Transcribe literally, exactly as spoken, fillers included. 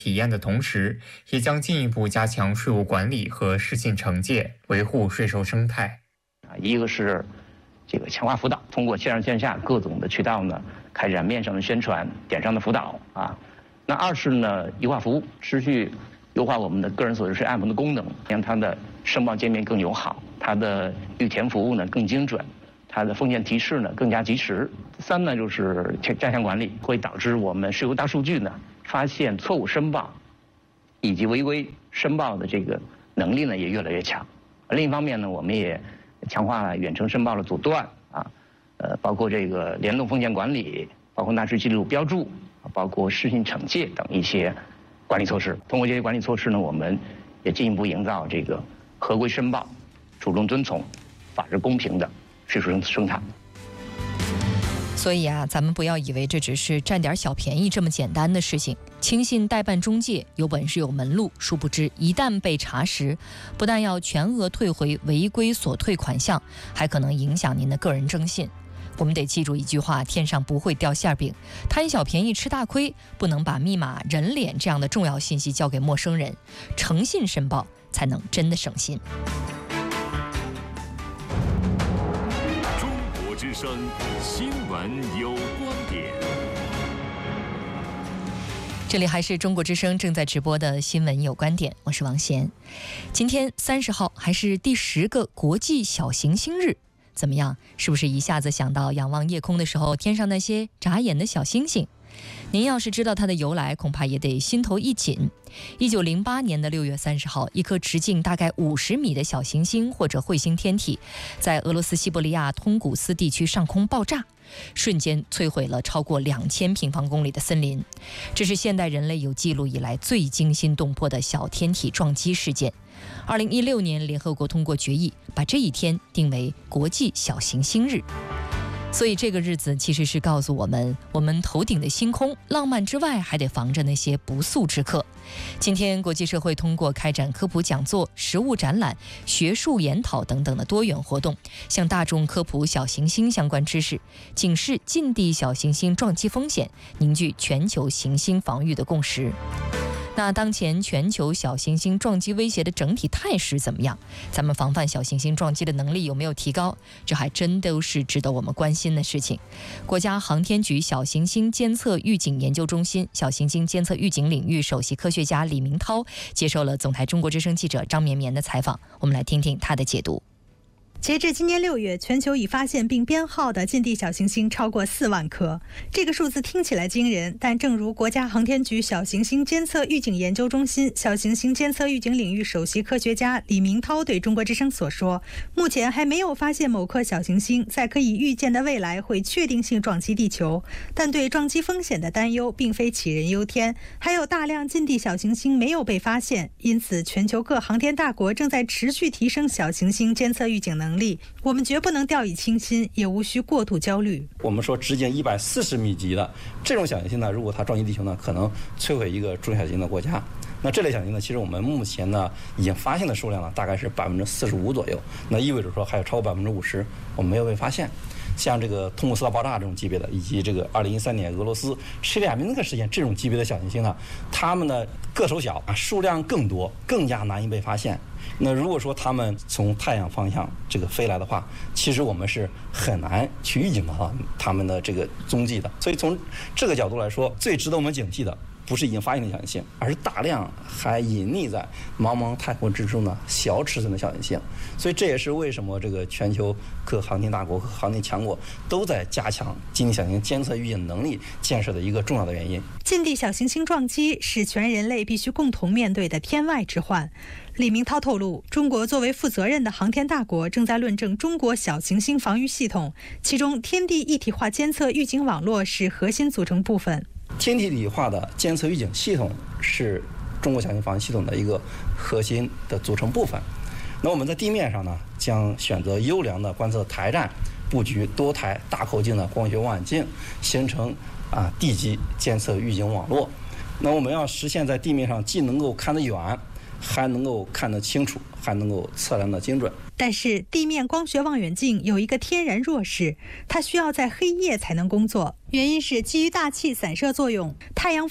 体验的同时，也将进一步加强税务管理和失信惩戒，维护税收生态。 一个是这个强化辅导，通过线上线下各种的渠道呢，开展面上的宣传、点上的辅导啊。那二是呢，优化服务，持续优化我们的个人所得税 A P P 的功能，让它的申报界面更友好，它的预填服务呢更精准，它的风险提示呢更加及时。三呢就是加强管理，会导致我们税务大数据呢发现错误申报以及违规申报的这个能力呢也越来越强。另一方面呢，我们也强化了远程申报的阻断啊，呃，包括这个联动风险管理，包括纳税记录标注，包括失信惩戒等一些管理措施。通过这些管理措施呢，我们也进一步营造这个合规申报、主动遵从、法治公平的税收生态。 所以啊，咱们不要以为这只是占点小便宜这么简单的事情。轻信代办中介有本事有门路，殊不知一旦被查实，不但要全额退回违规所退款项，还可能影响您的个人征信。我们得记住一句话：天上不会掉馅饼，贪小便宜吃大亏，不能把密码、人脸这样的重要信息交给陌生人，诚信申报才能真的省心。 中国之声新闻有观点。 这里还是中国之声正在直播的新闻有观点，我是王贤。今天三十号还是第十个国际小行星日，怎么样？是不是一下子想到仰望夜空的时候，天上那些眨眼的小星星？您要是知道它的由来，恐怕也得心头一紧。一九零八年的六月三十号，一颗直径大概五十米的小行星或者彗星天体，在俄罗斯西伯利亚通古斯地区上空爆炸，瞬间摧毁了超过两千平方公里的森林。这是现代人类有记录以来最惊心动魄的小天体撞击事件。二零一六年，联合国通过决议，把这一天定为国际小行星日。所以这个日子其实是告诉我们，我们头顶的星空浪漫之外，还得防着那些不速之客。今天国际社会通过开展科普讲座、实物展览、学术研讨等等的多元活动，向大众科普小行星相关知识，警示近地小行星撞击风险，凝聚全球行星防御的共识。那当前全球小行星撞击威胁的整体态势怎么样？咱们防范小行星撞击的能力有没有提高？这还真都是值得我们关心的事情。国家航天局小行星监测预警研究中心小行星监测预警领域首席科学家李明涛接受了总台中国之声记者张绵绵的采访，我们来听听他的解读。 截至今年六月，全球已发现并编号的近地小行星超过四万颗。这个数字听起来惊人，但正如国家航天局小行星监测预警研究中心小行星监测预警领域首席科学家李明涛对中国之声所说，目前还没有发现某颗小行星在可以预见的未来会确定性撞击地球，但对撞击风险的担忧并非杞人忧天，还有大量近地小行星没有被发现，因此全球各航天大国正在持续提升小行星监测预警能力。能力，我们绝不能掉以轻心，也无需过度焦虑。 我们说直径一百四十米级的这种小行星呢，如果它撞击地球呢，可能摧毁一个中小型的国家。那这类小行星呢，其实我们目前呢已经发现的数量呢，大概是百分之四十五左右。那意味着说还有超过百分之五十我们没有被发现。像这个通古斯大爆炸这种级别的，以及这个二零一三年俄罗斯切里亚宾斯克事件这种级别的小行星呢，它们呢个头小啊，数量更多，更加难以被发现。那如果说它们从太阳方向这个飞来的话，其实我们是很难去预警到它们的这个踪迹的。所以从这个角度来说，最值得我们警惕的不是已经发现的小行星，而是大量还隐匿在茫茫太空之中的小尺寸的小行星。所以这也是为什么这个全球各航天大国和航天强国都在加强近地小行星监测预警能力建设的一个重要的原因。 近地小行星撞击是全人类必须共同面对的天外之患。李明涛透露，中国作为负责任的航天大国，正在论证中国小行星防御系统，其中天地一体化监测预警网络是核心组成部分。 天体体化的监测预警系统是中国小行星防御系统的一个核心的组成部分。那我们在地面上呢，将选择优良的观测台站，布局多台大口径的光学望远镜，形成啊地基监测预警网络。那我们要实现在地面上既能够看得远，还能够看得清楚，还能够测量得精准。 但是地面光学望远镜有一个天然弱势，它需要在黑夜才能工作，原因是基于大气散射作用，太阳